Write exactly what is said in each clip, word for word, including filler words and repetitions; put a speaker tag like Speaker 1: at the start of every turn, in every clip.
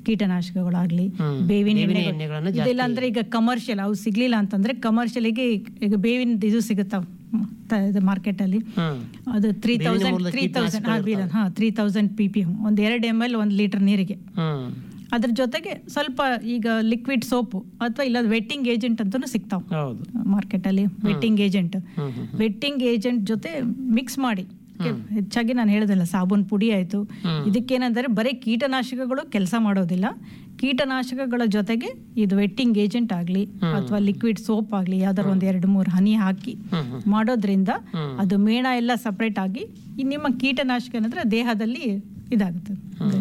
Speaker 1: ಕೀಟನಾಶಕಗಳಾಗಲಿ, ಬೇವಿನ ಎಣ್ಣೆ, ಇದೆಲ್ಲ ಅಂದರೆ ಈಗ ಕಮರ್ಷಿಯಲ್ ಅವು ಸಿಗಲಿಲ್ಲ ಅಂತಂದರೆ ಕಮರ್ಷಿಯಲಿಗೆ ಈಗ ಬೇವಿನ ಇದು ಸಿಗುತ್ತಾವೆ ಮಾರ್ಕೆಟಲ್ಲಿ. ಅದು ತ್ರೀ ತೌಸಂಡ್ ತ್ರೀ ತೌಸಂಡ್ ಹಾಂ three thousand P P M ಒಂದು ಎರಡು ಎಮ್ ಎಲ್ ಒಂದು ಲೀಟರ್ ನೀರಿಗೆ. ಅದ್ರ ಜೊತೆಗೆ ಸ್ವಲ್ಪ ಈಗ ಲಿಕ್ವಿಡ್ ಸೋಪು ಅಥವಾ ಇಲ್ಲ ವೆಟ್ಟಿಂಗ್ ಏಜೆಂಟ್ ಅಂತಲೂ ಸಿಗ್ತಾವೆ ಮಾರ್ಕೆಟಲ್ಲಿ. ವೆಟ್ಟಿಂಗ್ ಏಜೆಂಟ್ ವೆಟ್ಟಿಂಗ್ ಏಜೆಂಟ್ ಜೊತೆ ಮಿಕ್ಸ್ ಮಾಡಿ, ಹೆಚ್ಚಾಗಿ ನಾನು ಹೇಳೋದಿಲ್ಲ ಸಾಬೂನ್ ಪುಡಿ ಆಯಿತು, ಇದಕ್ಕೇನಂದರೆ ಬರೀ ಕೀಟನಾಶಕಗಳು ಕೆಲಸ ಮಾಡೋದಿಲ್ಲ. ಕೀಟನಾಶಕಗಳ ಜೊತೆಗೆ ಇದು ವೆಟ್ಟಿಂಗ್ ಏಜೆಂಟ್ ಆಗಲಿ ಅಥವಾ ಲಿಕ್ವಿಡ್ ಸೋಪ್ ಆಗಲಿ ಯಾವ್ದಾರು ಒಂದು ಎರಡು ಮೂರು ಹನಿ ಹಾಕಿ ಮಾಡೋದ್ರಿಂದ ಅದು ಮೇಣ ಎಲ್ಲ ಸಪ್ರೇಟ್ ಆಗಿ ನಿಮ್ಮ ಕೀಟನಾಶಕ ಏನಂದ್ರೆ ದೇಹದಲ್ಲಿ ಇದಾಗುತ್ತೆ.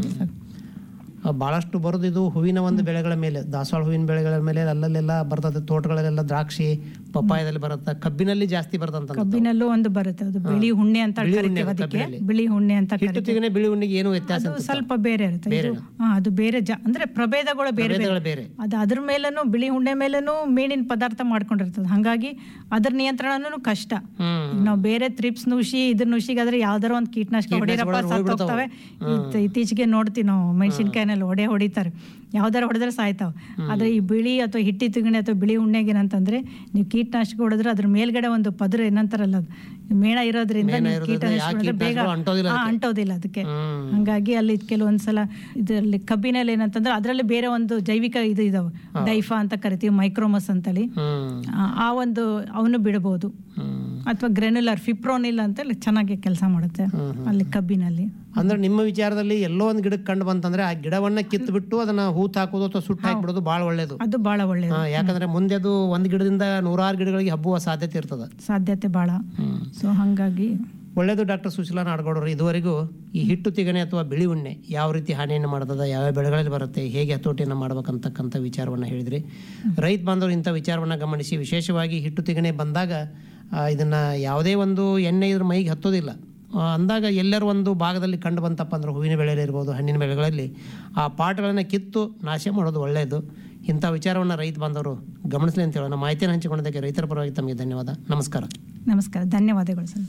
Speaker 2: ಭಾಳಷ್ಟು ಬರೋದು ಇದು ಹೂವಿನ ಒಂದು ಬೆಳೆಗಳ ಮೇಲೆ, ದಾಸವಾಳ ಹೂವಿನ ಬೆಳೆಗಳ ಮೇಲೆ ಅಲ್ಲಲ್ಲೆಲ್ಲ ಬರ್ತದೆ. ತೋಟಗಳಲ್ಲೆಲ್ಲ ದ್ರಾಕ್ಷಿ, ಪಪ್ಪಾಯದಲ್ಲಿ ಬರುತ್ತೆ, ಕಬ್ಬಿನಲ್ಲಿ ಜಾಸ್ತಿ ಬರ್ತಂತ.
Speaker 1: ಕಬ್ಬಿನಲ್ಲೂ ಒಂದು ಬರುತ್ತೆ, ಅದು ಬಿಳಿ ಹುಣ್ಣೆ ಅಂತ ಕರಿತೀವಿ, ಅದಕ್ಕೆ ಬಿಳಿ ಹುಣ್ಣೆ ಅಂತ ಕರಿತೀವಿ.
Speaker 2: ಬಿಳಿ ಹುಣ್ಣಿಗೆ ಏನು ವ್ಯತ್ಯಾಸ?
Speaker 1: ಸ್ವಲ್ಪ ಬೇರೆ ಇರುತ್ತೆ, ಅದು ಬೇರೆ ಅಂದ್ರೆ ಪ್ರಭೇದಗಳು ಬೇರೆ ಬೇರೆ. ಅದು ಅದ್ರ ಮೇಲೂ ಬಿಳಿ ಹುಣ್ಣೆ ಮೇಲೂ ಮೇಣಿನ ಪದಾರ್ಥ ಮಾಡ್ಕೊಂಡಿರ್ತದೆ, ಹಾಗಾಗಿ ಅದ್ರ ನಿಯಂತ್ರಣನೂ ಕಷ್ಟ. ನಾವು ಬೇರೆ ತ್ರಿಪ್ಸ್ ನುಷಿ ಇದ್ರ ನುಷಿಗಾದ್ರೆ ಯಾವ್ದಾರ ಒಂದು ಕೀಟನಾಶಕ ಹೊಡಿರಪ್ಪ ಸತ್ತೋಗ್ತವೆ. ಇತ್ತೀಚೆಗೆ ನೋಡ್ತೀವಿ ನಾವು ಮೆಣಸಿನ್ಕಾಯಿನಲ್ಲಿ ಹೊಡೆ ಹೊಡಿತಾರೆ, ಯಾವ್ದಾರು ಹೊಡೆದ್ರೆ ಸಾಯ್ತಾವೆ. ಆದ್ರೆ ಈ ಬಿಳಿ ಅಥವಾ ಹಿಟ್ಟಿ ತಿಗಣೆ ಅಥವಾ ಬಿಳಿ ಹುಣ್ಣೆಗೆ ಏನಂತಂದ್ರೆ ನೀವು ಕೀಟನಾಶಕ ಹೊಡೆದ್ರೆ ಅದ್ರ ಮೇಲ್ಗಡೆ ಒಂದು ಪದ್ರ ಏನಂತಾರಲ್ಲ ಮೇಣ ಇರೋದ್ರಿಂದ ಕೀಟನಾಶಕ ಬೇಗ ಅಂಟೋದಿಲ್ಲ ಅದಕ್ಕೆ. ಹಂಗಾಗಿ ಅಲ್ಲಿ ಕೆಲವೊಂದ್ಸಲ ಇದರಲ್ಲಿ ಕಬ್ಬಿನಲ್ಲಿ ಏನಂತಂದ್ರೆ ಅದರಲ್ಲಿ ಬೇರೆ ಒಂದು ಜೈವಿಕ ಇದು ಇದಾವೆ, ಡೈಫಾ ಅಂತ ಕರಿತೀವಿ, ಮೈಕ್ರೋಮಸ್ ಅಂತೇಳಿ, ಆ ಒಂದು ಅವನು ಬಿಡಬಹುದು. ಅಥವಾ ಗ್ರೆನುಲರ್ ಫಿಪ್ರೋನಿಲ್ ಅಂತ ಚೆನ್ನಾಗಿ ಕೆಲಸ ಮಾಡುತ್ತೆ ಅಲ್ಲಿ ಕಬ್ಬಿನಲ್ಲಿ.
Speaker 2: ಅಂದ್ರೆ ನಿಮ್ಮ ವಿಚಾರದಲ್ಲಿ ಎಲ್ಲೋ ಒಂದು ಗಿಡಕ್ಕೆ ಕಂಡು ಬಂತಂದ್ರೆ ಆ ಗಿಡವನ್ನ ಕಿತ್ತು ಬಿಟ್ಟು ಅದನ್ನ ಹೂತ್ ಹಾಕೋದು ಅಥವಾ ಸುಟ್ಟು ಹಾಕಿಬಿಡೋದು ಬಹಳ ಒಳ್ಳೇದು.
Speaker 1: ಅದು ಬಹಳ ಒಳ್ಳೇದು,
Speaker 2: ಯಾಕಂದ್ರೆ ಮುಂದೆ ಅದು ಒಂದು ಗಿಡದಿಂದ ನೂರಾರು ಗಿಡಗಳಿಗೆ ಹಬ್ಬುವ ಸಾಧ್ಯತೆ ಇರ್ತದೆ,
Speaker 1: ಸಾಧ್ಯತೆ ಬಹಳ. ಸೊ ಹಾಗಾಗಿ
Speaker 2: ಒಳ್ಳೇದು. ಡಾಕ್ಟರ್ ಸುಶೀಲಾ ನಾಡಗೌಡರು, ಇದುವರೆಗೂ ಈ ಹಿಟ್ಟು ತಿಗಣೆ ಅಥವಾ ಬಿಳಿ ಉಣ್ಣೆ ಯಾವ ರೀತಿ ಹಾನಿಯನ್ನು ಮಾಡ್ತದೆ, ಯಾವ ಬೆಳೆಗಳಲ್ಲಿ ಬರುತ್ತೆ, ಹೇಗೆ ಹತೋಟಿಯನ್ನು ಮಾಡ್ಬೇಕಂತಕ್ಕಂಥ ವಿಚಾರವನ್ನು ಹೇಳಿದ್ರಿ. ರೈತ ಬಾಂಧವರು ಇಂಥ ವಿಚಾರವನ್ನು ಗಮನಿಸಿ, ವಿಶೇಷವಾಗಿ ಹಿಟ್ಟು ತಿಗಣೆ ಬಂದಾಗ ಇದನ್ನು ಯಾವುದೇ ಒಂದು ಎಣ್ಣೆ ಇದ್ರ ಮೈಗೆ ಹತ್ತೋದಿಲ್ಲ ಅಂದಾಗ ಎಲ್ಲರೂ ಒಂದು ಭಾಗದಲ್ಲಿ ಕಂಡು ಬಂತಪ್ಪ ಅಂದ್ರೆ ಹೂವಿನ ಬೆಳೆಯಲ್ಲಿ ಇರ್ಬೋದು, ಹಣ್ಣಿನ ಬೆಳೆಗಳಲ್ಲಿ ಆ ಪಾಟ್ಗಳನ್ನು ಕಿತ್ತು ನಾಶ ಮಾಡೋದು ಒಳ್ಳೆಯದು. ಇಂಥ ವಿಚಾರವನ್ನು ರೈತ ಬಾಂಧವರು ಗಮನಿಸಲಿ ಅಂತ ಹೇಳೋಣ. ಮಾಹಿತಿಯನ್ನು ಹಂಚಿಕೊಂಡದಕ್ಕೆ ರೈತರ ಪರವಾಗಿ ತಮಗೆ ಧನ್ಯವಾದ. ನಮಸ್ಕಾರ.
Speaker 1: ನಮಸ್ಕಾರ, ಧನ್ಯವಾದಗಳು ಸರ್.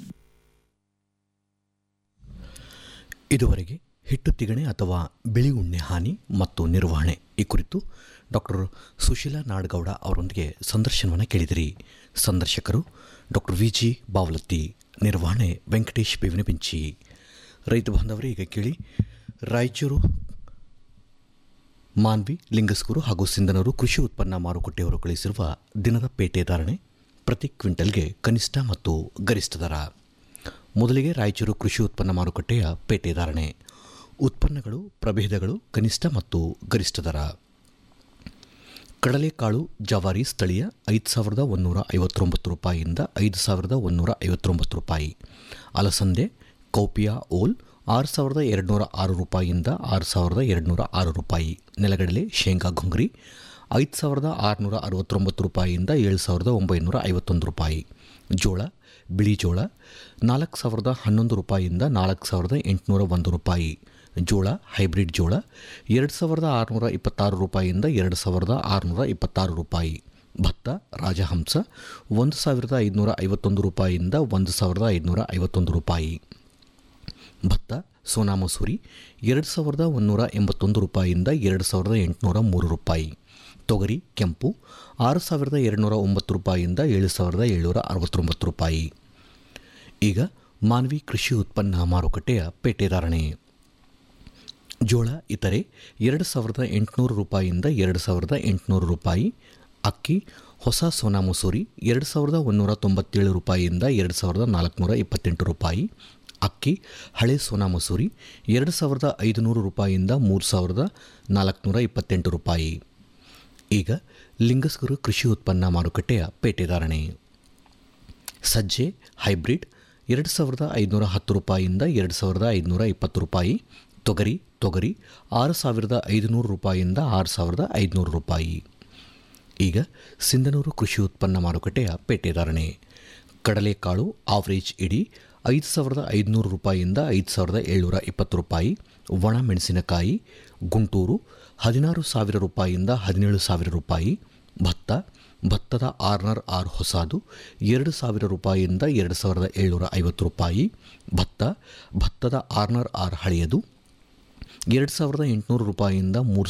Speaker 3: ಇದುವರೆಗೆ ಹಿಟ್ಟು ತಿಗಣೆ ಅಥವಾ ಬಿಳಿ ಉಣ್ಣೆ ಹಾನಿ ಮತ್ತು ನಿರ್ವಹಣೆ ಈ ಕುರಿತು ಡಾಕ್ಟರ್ ಸುಶೀಲಾ ನಾಡಗೌಡ ಅವರೊಂದಿಗೆ ಸಂದರ್ಶನವನ್ನು ಕೇಳಿದಿರಿ. ಸಂದರ್ಶಕರು ಡಾಕ್ಟರ್ ವಿ ಜಿ ಬಾವಲತ್ತಿ, ನಿರ್ವಹಣೆ ವೆಂಕಟೇಶ್ ಬೇವಿನಬೆಂಚಿ. ರೈತ ಬಾಂಧವರೇ, ಈಗ ಕೇಳಿ ರಾಯಚೂರು, ಮಾನ್ವಿ, ಲಿಂಗಸ್ಕೂರು ಹಾಗೂ ಸಿಂಧನೂರು ಕೃಷಿ ಉತ್ಪನ್ನ ಮಾರುಕಟ್ಟೆಯವರು ಕಳಿಸಿರುವ ದಿನದ ಪೇಟೆ ಧಾರಣೆ ಪ್ರತಿ ಕ್ವಿಂಟಲ್ಗೆ ಕನಿಷ್ಠ ಮತ್ತು ಗರಿಷ್ಠ ದರ. ಮೊದಲಿಗೆ ರಾಯಚೂರು ಕೃಷಿ ಉತ್ಪನ್ನ ಮಾರುಕಟ್ಟೆಯ ಪೇಟೆ ಧಾರಣೆ. ಉತ್ಪನ್ನಗಳು, ಪ್ರಭೇದಗಳು, ಕನಿಷ್ಠ ಮತ್ತು ಗರಿಷ್ಠ ದರ. ಕಡಲೆಕಾಳು ಜವಾರಿ ಸ್ಥಳೀಯ ಐದು ಸಾವಿರದ ಒಂದೂರ ಐವತ್ತೊಂಬತ್ತು ರೂಪಾಯಿಯಿಂದ ಐದು ಸಾವಿರದ ಒಂದೂರ ಐವತ್ತೊಂಬತ್ತು ರೂಪಾಯಿ. ಅಲಸಂದೆ ಕೌಪಿಯಾ ಓಲ್ ಆರು ಸಾವಿರದ ಎರಡುನೂರ ಆರು ರೂಪಾಯಿಯಿಂದ ಆರು ಸಾವಿರದ ಎರಡುನೂರ ಆರು ರೂಪಾಯಿ. ನೆಲಗಡಲೆ ಶೇಂಗಾ ಘುಂಗ್ರಿ ಐದು ಸಾವಿರದ ಆರುನೂರ ಅರವತ್ತೊಂಬತ್ತು ರೂಪಾಯಿಯಿಂದ ಏಳು ಸಾವಿರದ ಒಂಬೈನೂರ ಐವತ್ತೊಂದು ರೂಪಾಯಿ. ಜೋಳ ಬಿಳಿ ಜೋಳ ನಾಲ್ಕು ಸಾವಿರದ ಹನ್ನೊಂದು ರೂಪಾಯಿಯಿಂದ ನಾಲ್ಕು ಸಾವಿರದ ಎಂಟುನೂರ ಒಂದು ರೂಪಾಯಿ. ಜೋಳ ಹೈಬ್ರಿಡ್ ಜೋಳ ಎರಡು ಸಾವಿರದ ಆರುನೂರ ಇಪ್ಪತ್ತಾರು ರೂಪಾಯಿಯಿಂದ ಎರಡು ಸಾವಿರದ ಆರುನೂರ ಇಪ್ಪತ್ತಾರು ರೂಪಾಯಿ. ಭತ್ತ ರಾಜಹಂಸ ಒಂದು ಸಾವಿರದ ಐದುನೂರ ಐವತ್ತೊಂದು ರೂಪಾಯಿಯಿಂದ ಒಂದು ಸಾವಿರದ ಐದುನೂರ ಐವತ್ತೊಂದು ರೂಪಾಯಿ. ಭತ್ತ ಸೋನಾ ಮಸೂರಿ ಎರಡು ಸಾವಿರದ ಒಂದೂರ ಎಂಬತ್ತೊಂದು ರೂಪಾಯಿಯಿಂದ ಎರಡು ಸಾವಿರದ ಎಂಟುನೂರ ಮೂರು ರೂಪಾಯಿ. ತೊಗರಿ ಕೆಂಪು ಆರು ಸಾವಿರದ ಎರಡುನೂರ ಒಂಬತ್ತು ರೂಪಾಯಿಯಿಂದ ಏಳು ಸಾವಿರದ ಏಳ್ನೂರ ಅರವತ್ತೊಂಬತ್ತು ರೂಪಾಯಿ. ಈಗ ಮಾನ್ವಿ ಕೃಷಿ ಉತ್ಪನ್ನ ಮಾರುಕಟ್ಟೆಯ ಪೇಟೆ ಧಾರಣೆ. ಜೋಳ ಇತರೆ ಎರಡು ಸಾವಿರದ ಎಂಟುನೂರು ರೂಪಾಯಿಯಿಂದ ಎರಡು ಸಾವಿರದ ಎಂಟುನೂರು ರೂಪಾಯಿ. ಅಕ್ಕಿ ಹೊಸ ಸೋನಾ ಮಸೂರಿ ಎರಡು ಸಾವಿರದ ಒಂದೂರ ತೊಂಬತ್ತೇಳು ರೂಪಾಯಿಯಿಂದ ಎರಡು ಸಾವಿರದ ನಾಲ್ಕುನೂರ ಇಪ್ಪತ್ತೆಂಟು ರೂಪಾಯಿ. ಅಕ್ಕಿ ಹಳೆ ಸೋನಾ ಮಸೂರಿ ಎರಡು ಸಾವಿರದ ಐದುನೂರು ರೂಪಾಯಿಯಿಂದ ಮೂರು ಸಾವಿರದ ನಾಲ್ಕುನೂರ ಇಪ್ಪತ್ತೆಂಟು ರೂಪಾಯಿ. ಈಗ ಲಿಂಗಸ್ಕೂರು ಕೃಷಿ ಉತ್ಪನ್ನ ಮಾರುಕಟ್ಟೆಯ ಪೇಟೆ ಧಾರಣೆ. ಸಜ್ಜೆ ಹೈಬ್ರಿಡ್ ಎರಡು ಸಾವಿರದ ಐದುನೂರ ಹತ್ತು ರೂಪಾಯಿಯಿಂದ ಎರಡು ಸಾವಿರದ ಐದುನೂರ ಇಪ್ಪತ್ತು ರೂಪಾಯಿ. ತೊಗರಿ ತೊಗರಿ ಆರು ಸಾವಿರದ ಐದುನೂರು ರೂಪಾಯಿಯಿಂದ ಆರು ಸಾವಿರದ ಐದುನೂರು ರೂಪಾಯಿ. ಈಗ ಸಿಂಧನೂರು ಕೃಷಿ ಉತ್ಪನ್ನ ಮಾರುಕಟ್ಟೆಯ ಪೇಟೆ ಧಾರಣೆ. ಕಡಲೆಕಾಳು ಆವರೇಜ್ ಇಡಿ ಐದು ಸಾವಿರದ ಐದುನೂರು ರೂಪಾಯಿಯಿಂದ ಐದು ಸಾವಿರದ ಏಳ್ನೂರ ಇಪ್ಪತ್ತು ರೂಪಾಯಿ. ಒಣ ಮೆಣಸಿನಕಾಯಿ ಗುಂಟೂರು ಹದಿನಾರು ಸಾವಿರ ರೂಪಾಯಿಯಿಂದ ಹದಿನೇಳು ಸಾವಿರ ರೂಪಾಯಿ. ಭತ್ತ ಭತ್ತದ ಆರ್ನರ್ ಆರ್ ಹೊಸದು ಎರಡು ಸಾವಿರ ರೂಪಾಯಿಯಿಂದ ಎರಡು ಸಾವಿರದ ಏಳ್ನೂರ ಐವತ್ತು ರೂಪಾಯಿ. ಭತ್ತ ಭತ್ತದ ಆರ್ನರ್ ಆರ್ ಹಳೆಯದು ಎರಡು ಸಾವಿರದ ಎಂಟುನೂರು ರೂಪಾಯಿಯಿಂದ ಮೂರು